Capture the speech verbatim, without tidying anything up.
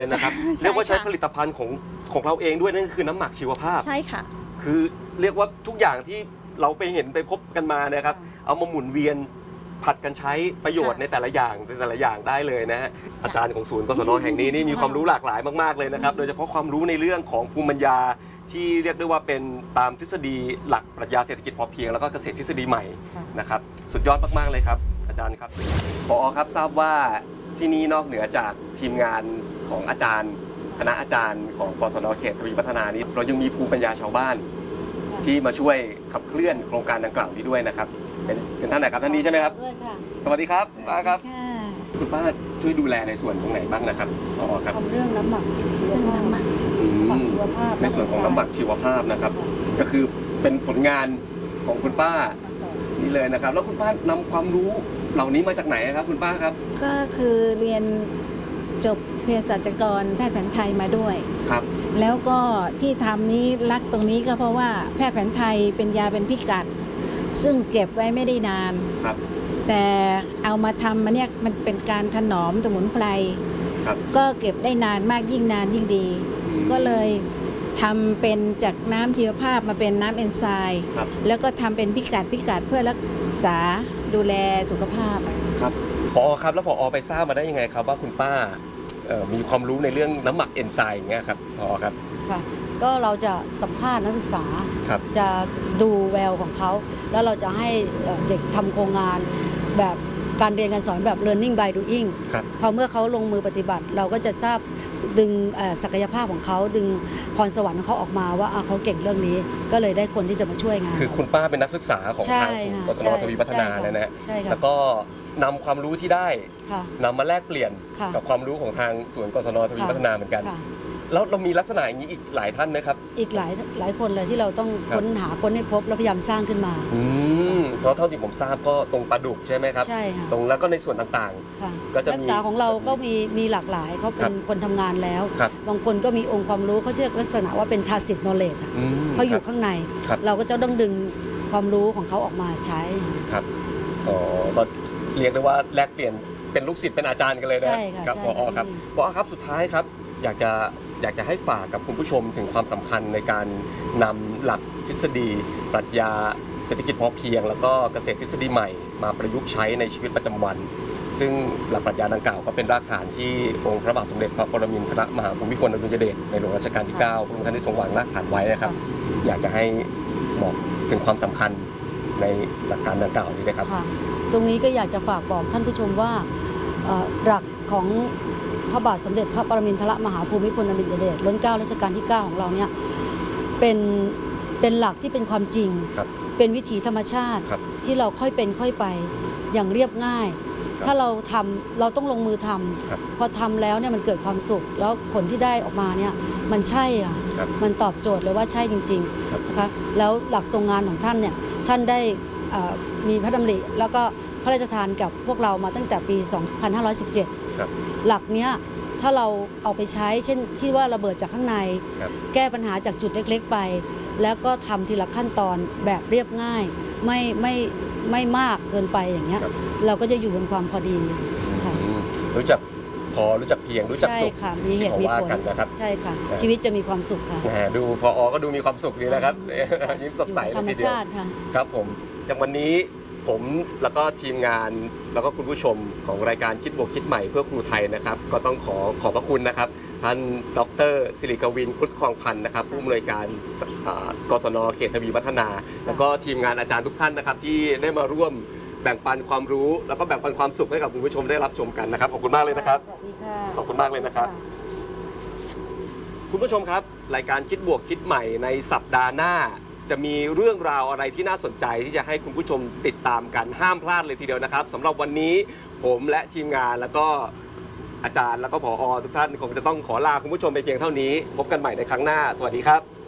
นะครับเรียกว่าใช้ผลิตภัณฑ์ของของเราเองด้วยนั่นคือน้ำหมักชีวภาพใช่ค่ะคือเรียกว่าทุกอย่างที่เราไปเห็นไปพบกันมานะครับเอามาหมุนเวียนผัดกันใช้ประโยชน์ในแต่ละอย่างในแต่ละอย่างได้เลยนะฮะอาจารย์ของศูนย์กศนแห่งนี้นี่มีความรู้หลากหลายมากๆเลยนะครับโดยเฉพาะความรู้ในเรื่องของภูมิปัญญาที่เรียกได้ว่าเป็นตามทฤษฎีหลักปรัชญาเศรษฐกิจพอเพียงแล้วก็เกษตรทฤษฎีใหม่นะครับสุดยอดมากๆเลยครับอาจารย์ครับผอ.ครับทราบว่าที่นี่นอกเหนือจากทีมงานของอาจารย์คณะอาจารย์ของกศนเขตทวีพัฒนานี้เรายังมีภูมิปัญญาชาวบ้านที่มาช่วยขับเคลื่อนโครงการดังกล่าวนี้ด้วยนะครับเป็นเป็นท่านไหนครับท่านนี้ใช่ไหมครับสวัสดีครับป้าครับคุณป้าช่วยดูแลในส่วนตรงไหนบ้างนะครับอ๋อครับทำเรื่องน้ำหมักชีวภาพชีวภาพในส่วนของน้ำหมักชีวภาพนะครับก็คือเป็นผลงานของคุณป้านี่เลยนะครับแล้วคุณป้านำความรู้เหล่านี้มาจากไหนครับคุณป้าครับก็คือเรียนจบเภสัชกรแพทย์แผนไทยมาด้วยครับแล้วก็ที่ทำนี้รักตรงนี้ก็เพราะว่าแพทย์แผนไทยเป็นยาเป็นพิกัดซึ่งเก็บไว้ไม่ได้นานครับแต่เอามาทำมันเนี่ยมันเป็นการถนอมสมุนไพรก็เก็บได้นานมากยิ่งนานยิ่งดีก็เลยทำเป็นจากน้ำชีวภาพมาเป็นน้ำเอนไซม์แล้วก็ทำเป็นพิกัดพิกัดเพื่อรักษาดูแลสุขภาพครับผอ.ครับแล้วผอ.ไปทราบมาได้ยังไงครับว่าคุณป้ามีความรู้ในเรื่องน้ำหมักเอนไซม์อย่างเงี้ยครับผอ.ครับค่ะก็เราจะสัมภาษณ์นักศึกษาจะดูแววของเขาแล้วเราจะให้เด็กทำโครงงานแบบการเรียนการสอนแบบ learning by doing พอเมื่อเขาลงมือปฏิบัติเราก็จะทราบดึงศักยภาพของเขาดึงพรสวรรค์ของเขาออกมาว่าเขาเก่งเรื่องนี้ก็เลยได้คนที่จะมาช่วยงานคือคุณป้าเป็นนักศึกษาของทางศูนย์กศนทวีพัฒนาเลยนะแล้วก็นำความรู้ที่ได้นำมาแลกเปลี่ยนกับความรู้ของทางศูนย์กศนทวีพัฒนาเหมือนกันแล้วเรามีลักษณะอย่างนี้อีกหลายท่านนะครับอีกหลายหลายคนเลยที่เราต้องค้นหาค้นให้พบแล้วพยายามสร้างขึ้นมาอืมเพราะเท่าที่ผมทราบก็ตรงปลาดุกใช่ไหมครับใช่ค่ะตรงแล้วก็ในส่วนต่างๆก็จะมีนักศึกษาของเราก็มีมีหลากหลายเขาเป็นคนทำงานแล้วบางคนก็มีองค์ความรู้เขาเรียกลักษณะว่าเป็น tacit knowledge เขาอยู่ข้างในเราก็จะต้องดึงความรู้ของเขาออกมาใช้ครับอ๋อก็เรียกได้ว่าแลกเปลี่ยนเป็นลูกศิษย์เป็นอาจารย์กันเลยนะครับผอ.ครับผอ.ครับสุดท้ายครับอยากจะอยากจะให้ฝากกับคุณผู้ชมถึงความสำคัญในการนำหลักทฤษฎีปรัชญาเศรษฐกิจพอเพียงแล้วก็เกษตรทฤษฎีใหม่มาประยุกต์ใช้ในชีวิตประจำวันซึ่งหลักปรัชญาดังกล่าวก็เป็นรากฐานที่องค์พระบาทสมเด็จพระปรมินทรมหาภูมิพลอดุลยเดชในหลวงรัชกาลที่เก้าพระองค์ท่านได้ทรงวางรากฐานไว้นะครับอยากจะให้บอกถึงความสำคัญในหลักการดังกล่าวนี้นะครับตรงนี้ก็อยากจะฝากบอกท่านผู้ชมว่าหลักของพระบาทสมเด็จพระปรมินทรมหาภูมิพลอดุลยเดชรัชกาลรัชกาลที่เก้าของเราเนี่ยเป็นเป็นหลักที่เป็นความจริงเป็นวิถีธรรมชาติที่เราค่อยเป็นค่อยไปอย่างเรียบง่ายถ้าเราทำเราต้องลงมือทำพอทำแล้วเนี่ยมันเกิดความสุขแล้วผลที่ได้ออกมาเนี่ยมันใช่อ่ะมันตอบโจทย์เลยว่าใช่จริงๆนะคะแล้วหลักทรงงานของท่านเนี่ยท่านได้มีพระดำริแล้วก็พระราชทานกับพวกเรามาตั้งแต่ปีสองพันห้าร้อยสิบเจ็ดหลักเนี้ยถ้าเราเอาไปใช้เช่นที่ว่าระเบิดจากข้างในแก้ปัญหาจากจุดเล็กๆไปแล้วก็ทำทีละขั้นตอนแบบเรียบง่ายไม่ไม่ไม่มากเกินไปอย่างเงี้ยเราก็จะอยู่บนความพอดีค่ะรู้จักพอรู้จักเพียงรู้จักสุขค่ะมีเหตุมีผลนะครับใช่ค่ะชีวิตจะมีความสุขค่ะดูพอก็ดูมีความสุขดีนะครับยิ้มสดใสธรรมชาติค่ะครับผมอย่างวันนี้ผมแล้วก็ทีมงานแล้วก็คุณผู้ชมของรายการคิดบวกคิดใหม่เพื่อครูไทยนะครับก็ต้องขอขอบพระคุณนะครับท่านดร.ศิริกวินครุฑคลองพันธ์นะครับผู้อำนวยการกศนเขตทวีวัฒนาแล้วก็ทีมงานอาจารย์ทุกท่านนะครับที่ได้มาร่วมแบ่งปันความรู้แล้วก็แบ่งปันความสุขให้กับคุณผู้ชมได้รับชมกันนะครับขอบคุณมากเลยนะครับขอบคุณมากเลยนะครับคุณผู้ชมครับรายการคิดบวกคิดใหม่ในสัปดาห์หน้าจะมีเรื่องราวอะไรที่น่าสนใจที่จะให้คุณผู้ชมติดตามกันห้ามพลาดเลยทีเดียวนะครับสำหรับวันนี้ผมและทีมงานแล้วก็อาจารย์แล้วก็ผอ.ทุกท่านคงจะต้องขอลาคุณผู้ชมไปเพียงเท่านี้พบกันใหม่ในครั้งหน้าสวัสดีครับ